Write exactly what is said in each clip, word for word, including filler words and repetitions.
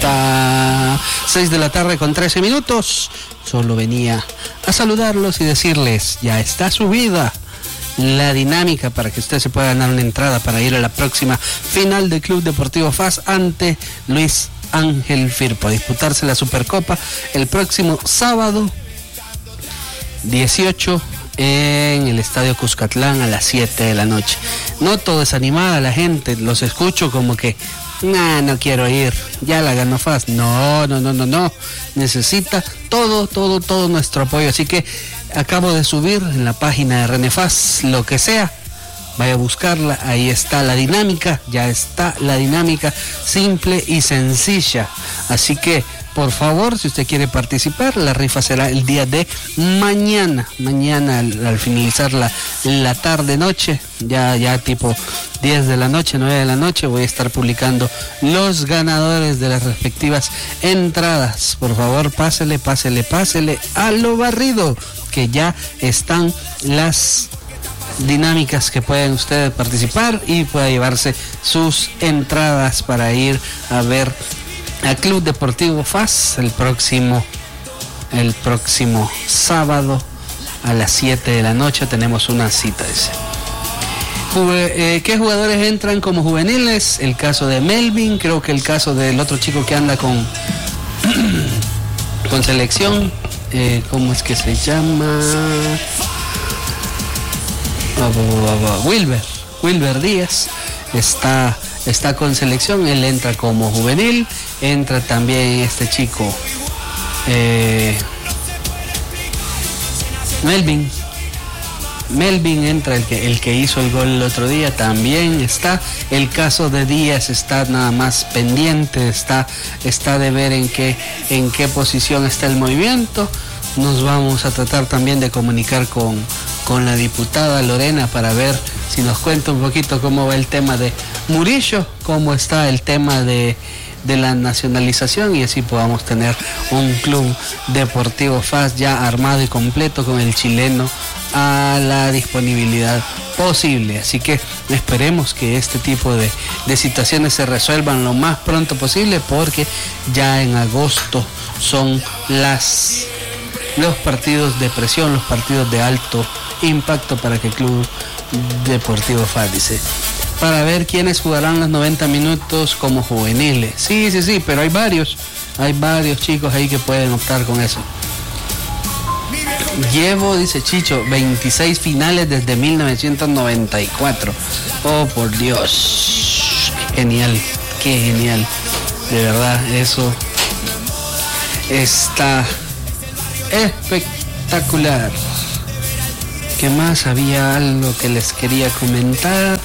está seis de la tarde con trece minutos. Solo venía a saludarlos y decirles, ya está subida la dinámica para que usted se pueda ganar una entrada para ir a la próxima final del Club Deportivo F A S ante Luis Ángel Firpo, a disputarse la Supercopa el próximo sábado dieciocho en el Estadio Cuscatlán a las siete de la noche. Noto desanimada la gente, los escucho como que nah, no quiero ir, ya la ganó F A S. No, no, no, no, no. Necesita todo, todo, todo nuestro apoyo. Así que acabo de subir en la página de René F A S lo que sea. Vaya a buscarla, ahí está la dinámica, ya está la dinámica simple y sencilla. Así que, por favor, si usted quiere participar, la rifa será el día de mañana. Mañana al, al finalizar la, la tarde-noche, ya, ya tipo diez de la noche, nueve de la noche, voy a estar publicando los ganadores de las respectivas entradas. Por favor, pásele, pásele, pásele a lo barrido, que ya están las dinámicas que pueden ustedes participar y pueda llevarse sus entradas para ir a ver al Club Deportivo F A S el próximo el próximo sábado a las siete de la noche. Tenemos una cita ese. Eh, ¿Qué jugadores entran como juveniles? El caso de Melvin, creo que el caso del otro chico que anda con con selección, eh, ¿cómo es que se llama? Wilber, Wilber Díaz está, está con selección, él entra como juvenil, entra también este chico eh, Melvin, Melvin entra, el que, el que hizo el gol el otro día, también está. El caso de Díaz está nada más pendiente, está, está de ver en qué, en qué posición está el movimiento. Nos vamos a tratar también de comunicar con, con la diputada Lorena para ver si nos cuenta un poquito cómo va el tema de Murillo, cómo está el tema de, de la nacionalización, y así podamos tener un Club Deportivo F A S ya armado y completo con el chileno a la disponibilidad posible. Así que esperemos que este tipo de, de situaciones se resuelvan lo más pronto posible, porque ya en agosto son las... los partidos de presión, los partidos de alto impacto para que el Club Deportivo F A S, dice, para ver quiénes jugarán los noventa minutos como juveniles. Sí, sí, sí, pero hay varios, hay varios chicos ahí que pueden optar con eso. Llevo, dice Chicho, veintiséis finales desde mil novecientos noventa y cuatro. Oh, por Dios. Genial, qué genial. De verdad, eso está espectacular. ¿Qué más? Había algo que les quería comentar.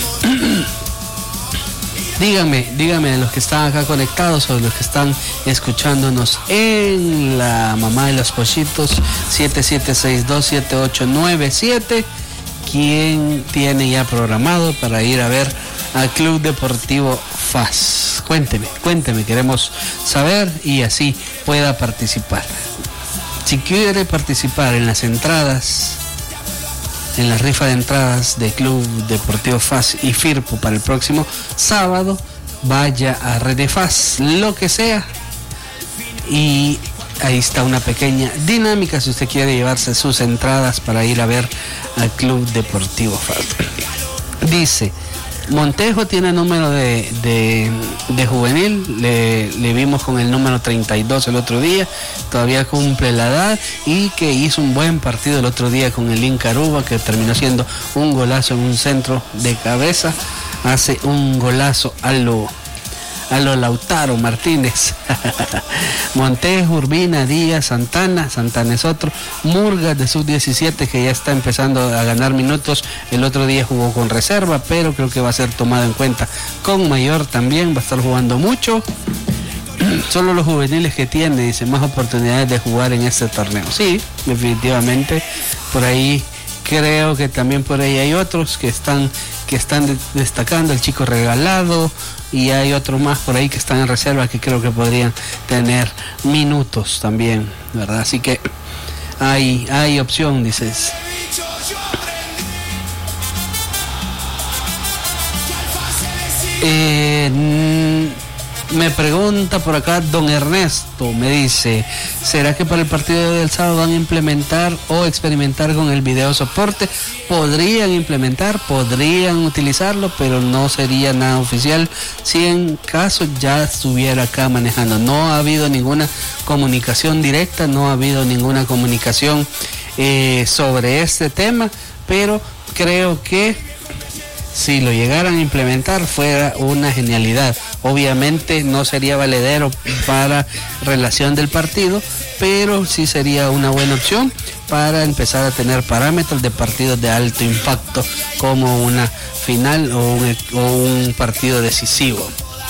Díganme, díganme de los que están acá conectados o de los que están escuchándonos en la Mamá de los Pollitos, siete siete seis dos siete ocho nueve siete. ¿Quién tiene ya programado para ir a ver al Club Deportivo F A S? Cuénteme, cuénteme, queremos saber y así pueda participar. Si quiere participar en las entradas, en la rifa de entradas de Club Deportivo F A S y Firpo para el próximo sábado, vaya a Red F A S, lo que sea, y ahí está una pequeña dinámica si usted quiere llevarse sus entradas para ir a ver al Club Deportivo F A S. Dice, Montejo tiene número de, de, de juvenil, le, le vimos con el número treinta y dos el otro día, todavía cumple la edad, y que hizo un buen partido el otro día con el Inca Aruba, que terminó siendo un golazo en un centro de cabeza, hace un golazo a lo, a lo Lautaro Martínez. Montejo, Urbina, Díaz, Santana, Santana es otro, Murgas de sub diecisiete que ya está empezando a ganar minutos, el otro día jugó con reserva, pero creo que va a ser tomado en cuenta con mayor también, va a estar jugando mucho. Solo los juveniles que tiene, dice, más oportunidades de jugar en este torneo. Sí, definitivamente, por ahí creo que también por ahí hay otros que están que están de, destacando, el chico Regalado, y hay otros más por ahí que están en reserva que creo que podrían tener minutos también, ¿verdad? Así que hay, hay opción, dices. Eh, Me pregunta por acá don Ernesto, me dice, ¿será que para el partido del sábado van a implementar o experimentar con el video soporte? Podrían implementar, podrían utilizarlo, pero no sería nada oficial si en caso ya estuviera acá manejando. No ha habido ninguna comunicación directa, no ha habido ninguna comunicación eh, sobre este tema, pero creo que si lo llegaran a implementar fuera una genialidad. Obviamente no sería valedero para relación del partido, pero sí sería una buena opción para empezar a tener parámetros de partidos de alto impacto como una final o un, o un partido decisivo.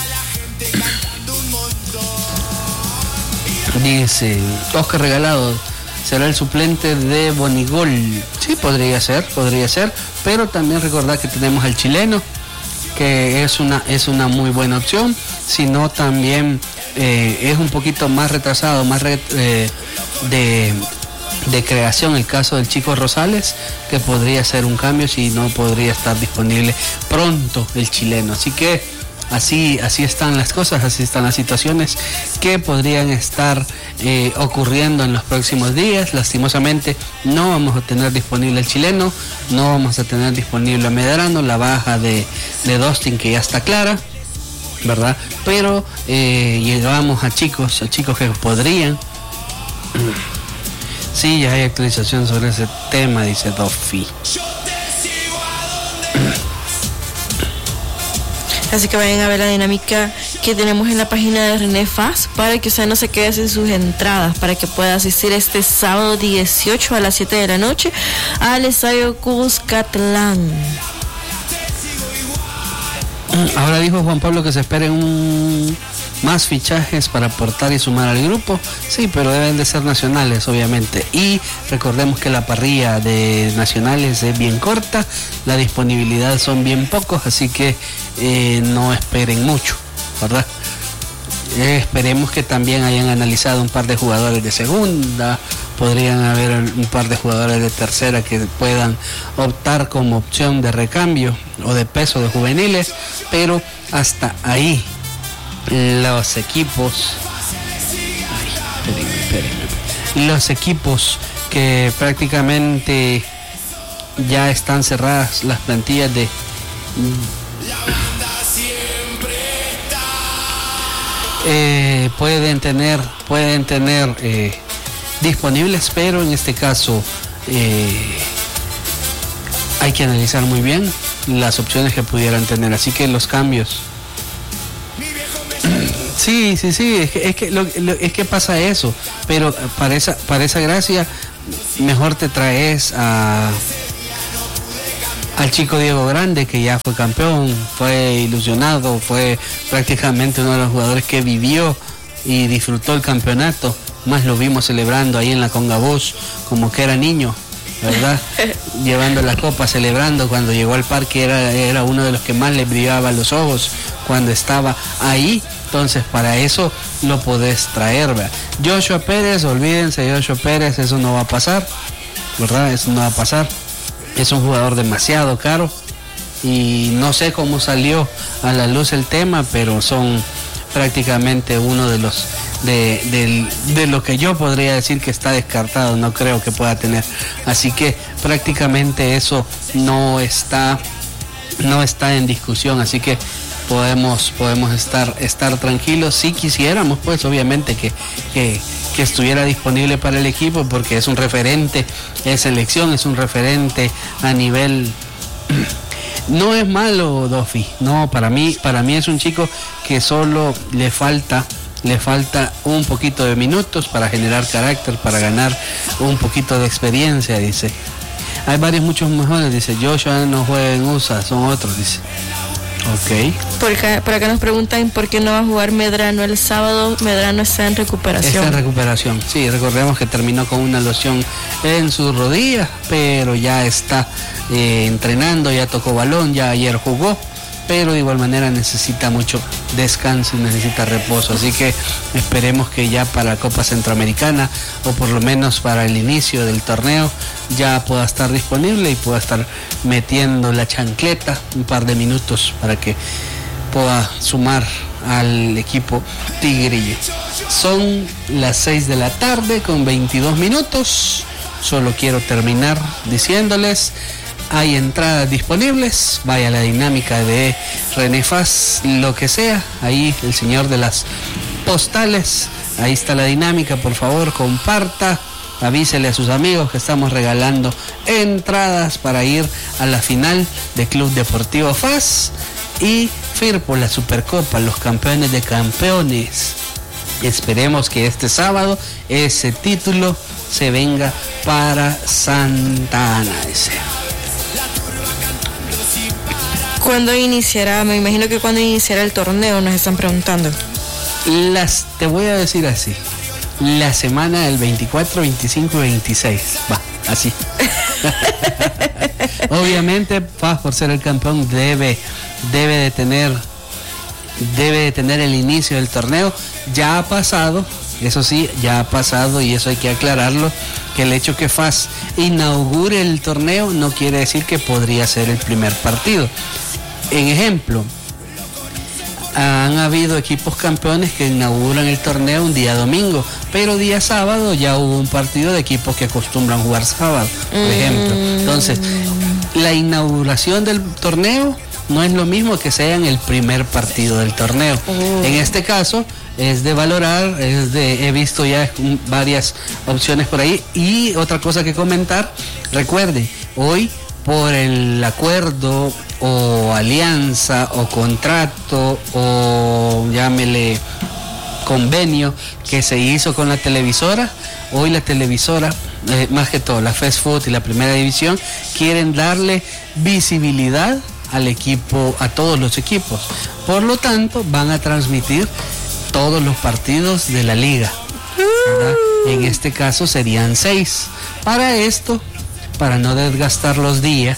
Dice Oscar Regalado, ¿será el suplente de Bonigol? Sí, podría ser, podría ser, pero también recordar que tenemos al chileno, que es una, es una muy buena opción, sino también eh, es un poquito más retrasado, más re, eh, de, de creación el caso del Chico Rosales, que podría ser un cambio si no podría estar disponible pronto el chileno. Así que Así, así están las cosas, así están las situaciones que podrían estar eh, ocurriendo en los próximos días. Lastimosamente no vamos a tener disponible el chileno, no vamos a tener disponible a Medrano, la baja de, de Dustin que ya está clara, ¿verdad? Pero eh, llegamos a chicos, a chicos que podrían. Sí, ya hay actualización sobre ese tema, dice Dofi. Así que vayan a ver la dinámica que tenemos en la página de René Faz para que usted no se quede sin sus entradas, para que pueda asistir este sábado dieciocho a las siete de la noche al estadio Cuscatlán. Ahora dijo Juan Pablo que se esperen un, más fichajes para aportar y sumar al grupo. Sí, pero deben de ser nacionales, obviamente. Y recordemos que la parrilla de nacionales es bien corta, la disponibilidad son bien pocos, así que eh, no esperen mucho, ¿verdad? Eh, esperemos que también hayan analizado un par de jugadores de segunda, podrían haber un par de jugadores de tercera que puedan optar como opción de recambio o de peso de juveniles, pero hasta ahí los equipos, ay, espérenme, espérenme, los equipos que prácticamente ya están cerradas las plantillas de Eh, pueden tener pueden tener eh, disponibles, pero en este caso eh, hay que analizar muy bien las opciones que pudieran tener, así que los cambios sí, sí, sí, es que, es que, lo, lo, es que pasa eso, pero para esa, para esa gracia mejor te traes a al chico Diego Grande, que ya fue campeón, fue ilusionado, fue prácticamente uno de los jugadores que vivió y disfrutó el campeonato, más lo vimos celebrando ahí en la Congabús como que era niño, ¿verdad? Llevando la copa, celebrando cuando llegó al parque, era, era uno de los que más le brillaba los ojos cuando estaba ahí. Entonces para eso lo podés traer, ¿verdad? Joshua Pérez, olvídense de Joshua Pérez, eso no va a pasar, ¿verdad? Eso no va a pasar. Es un jugador demasiado caro y no sé cómo salió a la luz el tema, pero son prácticamente uno de los de, de, de lo que yo podría decir que está descartado, no creo que pueda tener, así que prácticamente eso no está no está en discusión, así que podemos podemos estar estar tranquilos si quisiéramos, pues obviamente que, que que estuviera disponible para el equipo, porque es un referente de selección, es un referente a nivel. No es malo Dofi, no, para mí, para mí es un chico que solo le falta, le falta un poquito de minutos para generar carácter, para ganar un poquito de experiencia, dice. Hay varios muchos mejores, dice. Joshua no juega en U S A, son otros, dice. Ok. Por acá, por acá nos preguntan por qué no va a jugar Medrano el sábado. Medrano está en recuperación. Está en recuperación, sí, recordemos que terminó con una lesión en su rodilla, pero ya está eh, entrenando, ya tocó balón, ya ayer jugó, pero de igual manera necesita mucho descanso y necesita reposo, así que esperemos que ya para Copa Centroamericana o por lo menos para el inicio del torneo ya pueda estar disponible y pueda estar metiendo la chancleta un par de minutos para que pueda sumar al equipo tigrillo. Son las seis de la tarde con veintidós minutos. Solo quiero terminar diciéndoles, hay entradas disponibles, vaya a la dinámica de René Faz, lo que sea, ahí el señor de las postales, ahí está la dinámica, por favor comparta, avísele a sus amigos que estamos regalando entradas para ir a la final de Club Deportivo Faz y Firpo, la Supercopa, los campeones de campeones. Esperemos que este sábado ese título se venga para Santa Ana. Ese. ¿Cuándo iniciará? Me imagino que cuando iniciará el torneo, nos están preguntando. Las, te voy a decir así, la semana del veinticuatro, veinticinco y veintiséis, va, así. Obviamente, Faz, por ser el campeón, debe, debe de tener, debe de tener el inicio del torneo. Ya ha pasado, eso sí, ya ha pasado y eso hay que aclararlo, que el hecho que Faz inaugure el torneo no quiere decir que podría ser el primer partido. En ejemplo, han habido equipos campeones que inauguran el torneo un día domingo, pero día sábado ya hubo un partido de equipos que acostumbran jugar sábado, por ejemplo. Entonces, la inauguración del torneo no es lo mismo que sea en el primer partido del torneo. Uh. En este caso es de valorar, es de, he visto ya varias opciones por ahí. Y otra cosa que comentar, recuerde, hoy por el acuerdo o alianza o contrato o llámele convenio que se hizo con la televisora, hoy la televisora, eh, más que todo la Fast Food y la Primera División, quieren darle visibilidad al equipo, a todos los equipos. Por lo tanto, van a transmitir todos los partidos de la liga, ¿verdad? En este caso serían seis. Para esto, para no desgastar los días,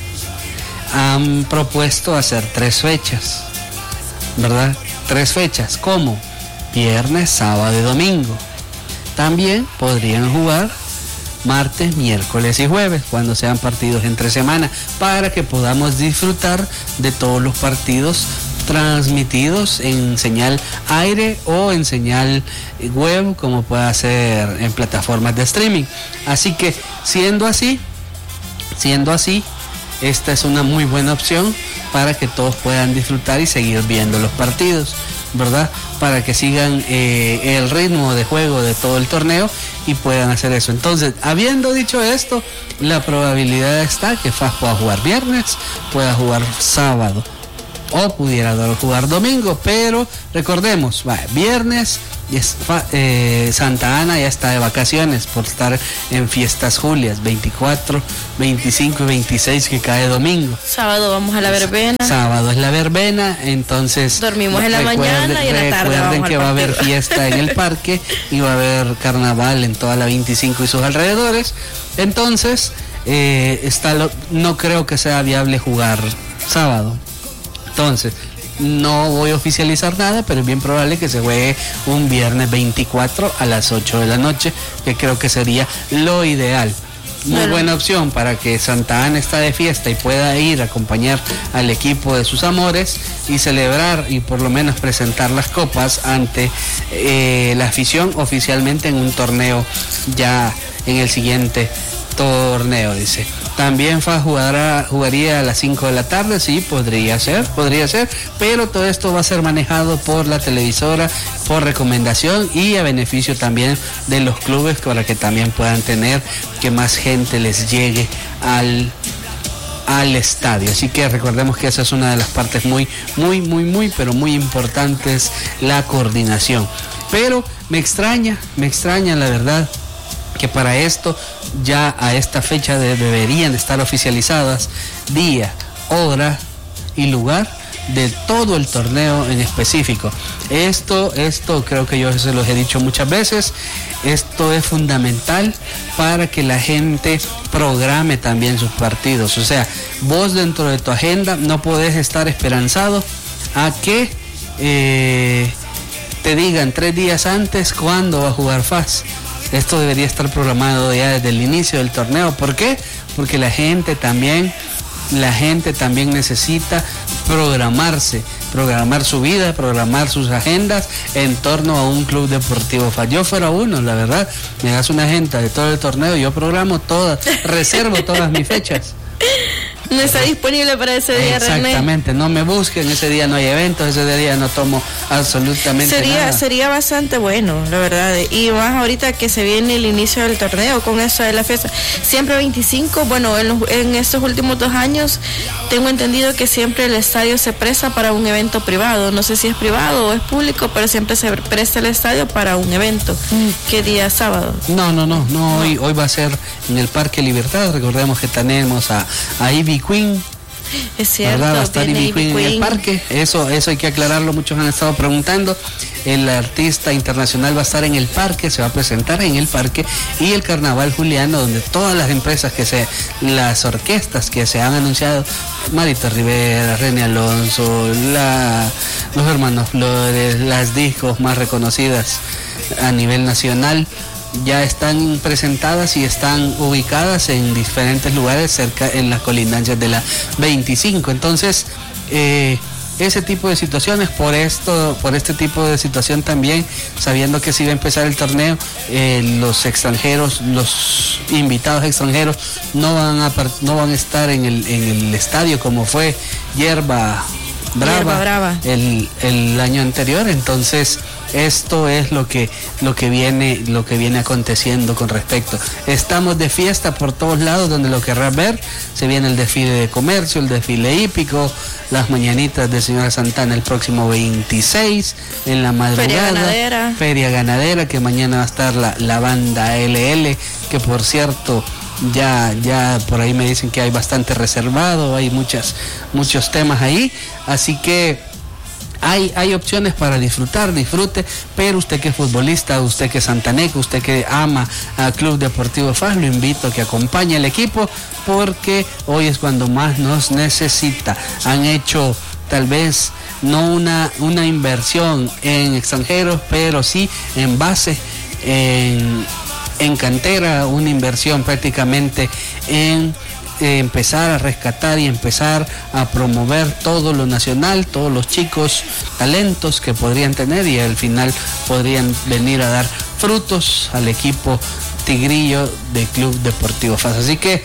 han propuesto hacer tres fechas, ¿verdad? Tres fechas, como viernes, sábado y domingo. También podrían jugar martes, miércoles y jueves, cuando sean partidos entre semana, para que podamos disfrutar de todos los partidos transmitidos en señal aire o en señal web, como pueda ser en plataformas de streaming. Así que siendo así, siendo así, esta es una muy buena opción para que todos puedan disfrutar y seguir viendo los partidos, ¿verdad? Para que sigan eh, el ritmo de juego de todo el torneo y puedan hacer eso. Entonces, habiendo dicho esto, la probabilidad está que Faz pueda jugar viernes, pueda jugar sábado o pudiera jugar domingo, pero recordemos, va, viernes eh, Santa Ana ya está de vacaciones por estar en fiestas julias, veinticuatro, veinticinco y veintiséis, que cae domingo. Sábado vamos a la verbena. Sábado es la verbena, entonces dormimos en la mañana y en la tarde recuerden vamos que al va a haber partido. fiesta en el parque y va a haber carnaval en toda la veinticinco y sus alrededores. Entonces eh, está lo, no creo que sea viable jugar sábado. Entonces, no voy a oficializar nada, pero es bien probable que se juegue un viernes veinticuatro a las ocho de la noche, que creo que sería lo ideal. Muy bueno. Buena opción para que Santa Ana está de fiesta y pueda ir a acompañar al equipo de sus amores y celebrar y por lo menos presentar las copas ante eh, la afición oficialmente en un torneo ya en el siguiente torneo, dice. También Faz jugará, jugaría a las cinco de la tarde, sí, podría ser, podría ser, pero todo esto va a ser manejado por la televisora, por recomendación y a beneficio también de los clubes, para que también puedan tener que más gente les llegue al, al estadio. Así que recordemos que esa es una de las partes muy, muy, muy, muy, pero muy importantes, la coordinación. Pero me extraña, me extraña la verdad, que para esto ya a esta fecha de, deberían estar oficializadas día, hora y lugar de todo el torneo en específico. Esto, esto creo que yo se los he dicho muchas veces, esto es fundamental para que la gente programe también sus partidos. O sea, vos dentro de tu agenda no podés estar esperanzado a que eh, te digan tres días antes cuándo va a jugar Faz. Esto debería estar programado ya desde el inicio del torneo. ¿Por qué? Porque la gente también, la gente también necesita programarse. programar su vida, programar sus agendas en torno a un club deportivo F A S. Yo fuera uno, la verdad, me das una agenda de todo el torneo, yo programo todas, reservo todas mis fechas. No está disponible para ese día, René. Exactamente, no me busquen, ese día no hay eventos, ese día no tomo absolutamente sería, nada. Sería bastante bueno, la verdad, y más ahorita que se viene el inicio del torneo con eso de la fiesta. Siempre veinticinco, bueno, en, los, en estos últimos dos años tengo entendido que siempre el estadio se presta para un evento privado, no sé si es privado o es público, pero siempre se presta el estadio para un evento. Mm. ¿Qué día? Sábado. No, no, no, no, hoy, hoy va a ser en el Parque Libertad. Recordemos que tenemos a, a Ivy Queen. Es cierto, ¿verdad? Va a estar Ivy Queen en el parque, eso, eso hay que aclararlo, muchos han estado preguntando. El artista internacional va a estar en el parque, se va a presentar en el parque, y el Carnaval Juliano, donde todas las empresas que se, las orquestas que se han anunciado, Marita Rivera, René Alonso, la, los Hermanos Flores, las discos más reconocidas a nivel nacional, ya están presentadas y están ubicadas en diferentes lugares cerca en las colindancias de la veinticinco. Entonces, eh, ese tipo de situaciones, por esto, por este tipo de situación también, sabiendo que si va a empezar el torneo, eh, los extranjeros, los invitados extranjeros no van a no van a estar en el en el estadio como fue Hierba Brava, Hierba Brava. El, el año anterior. Entonces esto es lo que lo que viene lo que viene aconteciendo con respecto. Estamos de fiesta por todos lados donde lo querrás ver. Se viene el desfile de comercio, el desfile hípico, las mañanitas de Señora Santana el próximo veintiséis en la madrugada. Feria ganadera. Feria ganadera, que mañana va a estar la, la banda L L, que por cierto ya ya por ahí me dicen que hay bastante reservado, hay muchas muchos temas ahí, así que Hay, hay opciones para disfrutar, disfrute, pero usted que es futbolista, usted que es santaneco, usted que ama al Club Deportivo F A S, lo invito a que acompañe al equipo, porque hoy es cuando más nos necesita. Han hecho tal vez no una, una inversión en extranjeros, pero sí en base, en, en cantera, una inversión prácticamente en Eh, empezar a rescatar y empezar a promover todo lo nacional, todos los chicos talentos que podrían tener y al final podrían venir a dar frutos al equipo tigrillo de Club Deportivo F A S. Así que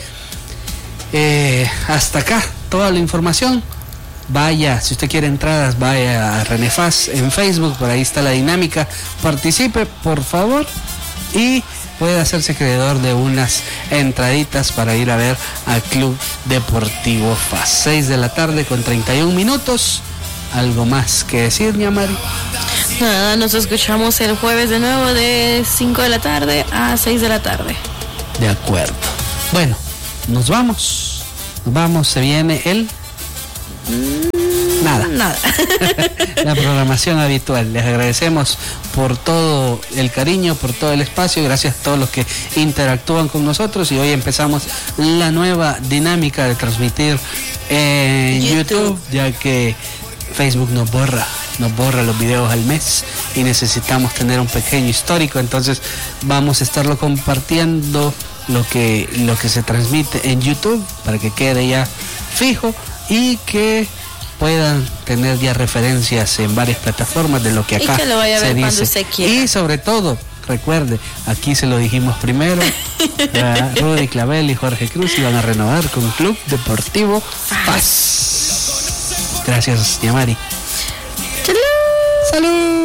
eh, hasta acá toda la información. Vaya, si usted quiere entradas, vaya a René F A S en Facebook, por ahí está la dinámica, participe por favor y puede hacerse acreedor de unas entraditas para ir a ver al Club Deportivo F A S. seis de la tarde con treinta y un minutos. ¿Algo más que decir, ña Mari? Nada, nos escuchamos el jueves de nuevo de cinco de la tarde a seis de la tarde. De acuerdo. Bueno, nos vamos. Nos vamos, se viene el... Nada. Nada. La programación habitual. Les agradecemos por todo el cariño, por todo el espacio. Gracias a todos los que interactúan con nosotros. Y hoy empezamos la nueva dinámica de transmitir en YouTube, YouTube ya que Facebook nos borra, nos borra los videos al mes y necesitamos tener un pequeño histórico. Entonces vamos a estarlo compartiendo lo que, lo que se transmite en YouTube para que quede ya fijo y que puedan tener ya referencias en varias plataformas de lo que acá y que lo vaya a ver se cuando dice. usted quiera. Y sobre todo, recuerde, aquí se lo dijimos primero, Rudy Clavel y Jorge Cruz iban a renovar con Club Deportivo F A S. Gracias, Yamari. ¡Salud! ¡Salud!